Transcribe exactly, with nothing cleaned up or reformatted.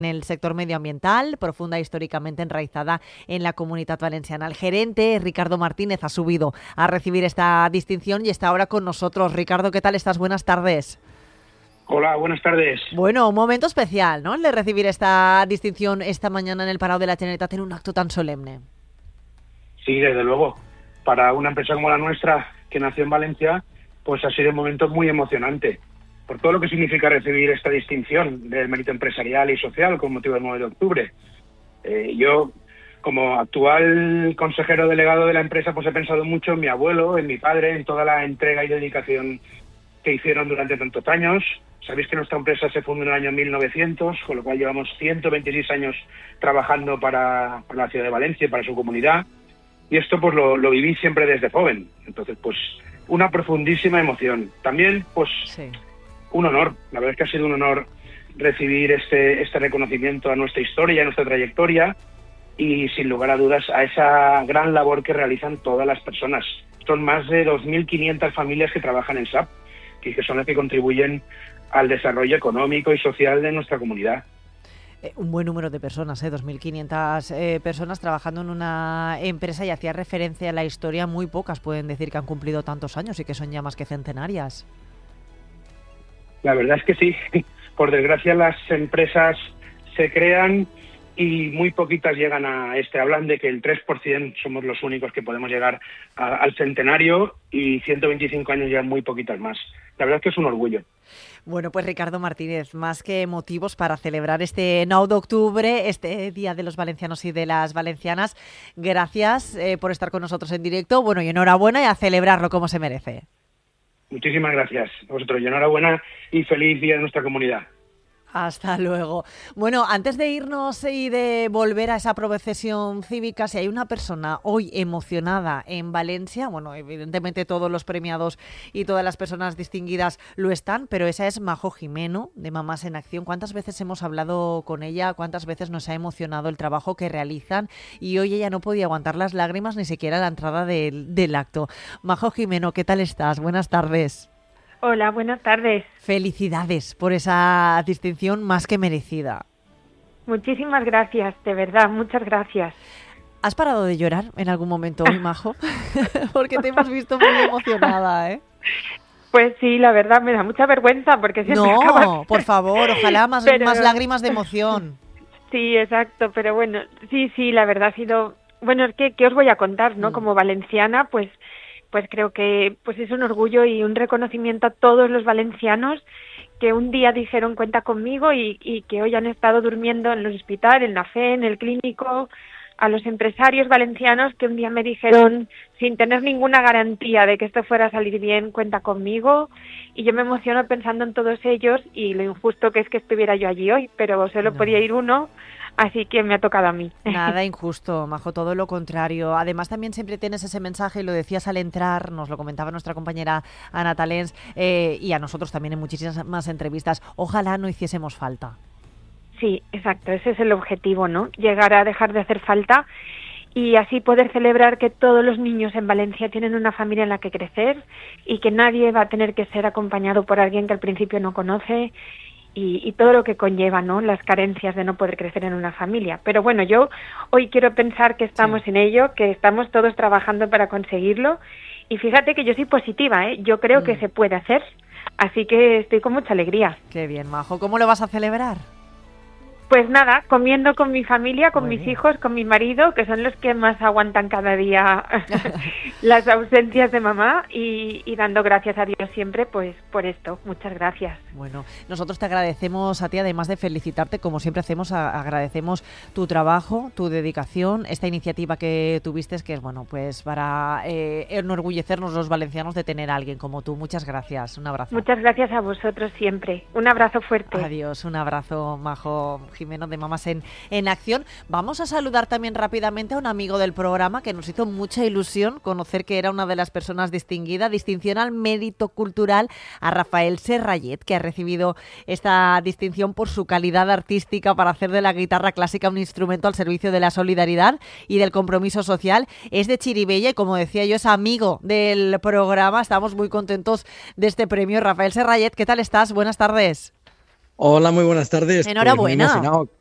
en el sector medioambiental, profunda e históricamente enraizada en la Comunitat Valenciana. El gerente, Ricardo Martínez, ha subido a recibir esta distinción y está ahora con nosotros. Ricardo, ¿qué tal estás? Buenas tardes. Hola, buenas tardes. Bueno, un momento especial, ¿no?, el de recibir esta distinción esta mañana en el Palau de la Generalitat en un acto tan solemne. Sí, desde luego. Para una empresa como la nuestra, que nació en Valencia, pues ha sido un momento muy emocionante, por todo lo que significa recibir esta distinción del mérito empresarial y social con motivo del nueve de octubre. Eh, yo, como actual consejero delegado de la empresa, pues he pensado mucho en mi abuelo, en mi padre, en toda la entrega y dedicación que hicieron durante tantos años. Sabéis que nuestra empresa se fundó en el año mil novecientos, con lo cual llevamos ciento veintiséis años trabajando para, para la ciudad de Valencia y para su comunidad. Y esto pues lo, lo viví siempre desde joven. Entonces, pues una profundísima emoción. También, pues, sí. un honor. La verdad es que ha sido un honor recibir este, este reconocimiento a nuestra historia, a nuestra trayectoria y, sin lugar a dudas, a esa gran labor que realizan todas las personas. Son más de dos mil quinientas familias que trabajan en S A P y que son las que contribuyen al desarrollo económico y social de nuestra comunidad. Eh, un buen número de personas, ¿eh? dos mil quinientas eh, personas trabajando en una empresa, y hacía referencia a la historia. Muy pocas pueden decir que han cumplido tantos años y que son ya más que centenarias. La verdad es que sí. Por desgracia, las empresas se crean y muy poquitas llegan a este. Hablan de que el tres por ciento somos los únicos que podemos llegar a, al centenario, y ciento veinticinco años ya muy poquitas más. La verdad es que es un orgullo. Bueno, pues Ricardo Martínez, más que motivos para celebrar este nueve de octubre, este Día de los Valencianos y de las Valencianas. Gracias eh, por estar con nosotros en directo. Bueno, y enhorabuena, y a celebrarlo como se merece. Muchísimas gracias a vosotros, y enhorabuena y feliz Día de nuestra comunidad. Hasta luego. Bueno, antes de irnos y de volver a esa procesión cívica, si hay una persona hoy emocionada en Valencia, bueno, evidentemente todos los premiados y todas las personas distinguidas lo están, pero esa es Majo Jimeno, de Mamás en Acción. ¿Cuántas veces hemos hablado con ella? ¿Cuántas veces nos ha emocionado el trabajo que realizan? Y hoy ella no podía aguantar las lágrimas ni siquiera a la entrada del, del acto. Majo Jimeno, ¿qué tal estás? Buenas tardes. Hola, buenas tardes. Felicidades por esa distinción más que merecida. Muchísimas gracias, de verdad, muchas gracias. ¿Has parado de llorar en algún momento hoy, Majo? Porque te hemos visto muy emocionada, ¿eh? Pues sí, la verdad me da mucha vergüenza porque siempre No, acabas... por favor, ojalá más, pero... más lágrimas de emoción. Sí, exacto, pero bueno, sí, sí, la verdad ha sido... Bueno, es que, ¿qué os voy a contar, no? Mm. Como valenciana, pues... pues creo que pues es un orgullo y un reconocimiento a todos los valencianos que un día dijeron cuenta conmigo y, y que hoy han estado durmiendo en los hospitales, en la fe, en el clínico, a los empresarios valencianos que un día me dijeron, sin tener ninguna garantía de que esto fuera a salir bien, cuenta conmigo, y yo me emociono pensando en todos ellos y lo injusto que es que estuviera yo allí hoy, pero solo no. podía ir uno. Así que me ha tocado a mí. Nada injusto, Majo, todo lo contrario. Además, también siempre tienes ese mensaje, y lo decías al entrar, nos lo comentaba nuestra compañera Ana Talens, eh, y a nosotros también en muchísimas más entrevistas. Ojalá no hiciésemos falta. Sí, exacto, ese es el objetivo, ¿no? Llegar a dejar de hacer falta y así poder celebrar que todos los niños en Valencia tienen una familia en la que crecer y que nadie va a tener que ser acompañado por alguien que al principio no conoce. Y, y todo lo que conlleva, ¿no? Las carencias de no poder crecer en una familia. Pero bueno, yo hoy quiero pensar que estamos sí. en ello, que estamos todos trabajando para conseguirlo. Y fíjate que yo soy positiva, ¿eh? Yo creo mm. que se puede hacer. Así que estoy con mucha alegría. Qué bien, Majo. ¿Cómo lo vas a celebrar? Pues nada, comiendo con mi familia, con Muy mis bien. hijos, con mi marido, que son los que más aguantan cada día las ausencias de mamá, y, y dando gracias a Dios siempre pues por esto. Muchas gracias. Bueno, nosotros te agradecemos a ti, además de felicitarte, como siempre hacemos, a, agradecemos tu trabajo, tu dedicación, esta iniciativa que tuviste, que es bueno, pues para eh, enorgullecernos los valencianos de tener a alguien como tú. Muchas gracias, un abrazo. Muchas gracias a vosotros siempre. Un abrazo fuerte. Adiós, un abrazo, Majo Jimeno, de Mamás en, en Acción. Vamos a saludar también rápidamente a un amigo del programa que nos hizo mucha ilusión conocer que era una de las personas distinguidas, distinción al mérito cultural, a Rafael Serrallet, que ha recibido esta distinción por su calidad artística para hacer de la guitarra clásica un instrumento al servicio de la solidaridad y del compromiso social. Es de Chirivella y, como decía yo, es amigo del programa. Estamos muy contentos de este premio. Rafael Serrallet, ¿qué tal estás? Buenas tardes. Hola, muy buenas tardes. Enhorabuena. Pues